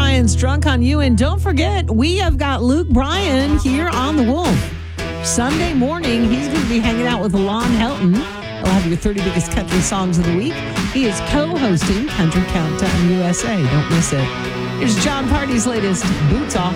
Bryan's Drunk on You. And don't forget, we have got Luke Bryan here on The Wolf. Sunday morning, he's going to be hanging out with Lon Helton. He'll have your 30 biggest country songs of the week. He is co-hosting Country Countdown USA. Don't miss it. Here's John Party's latest Boots Off.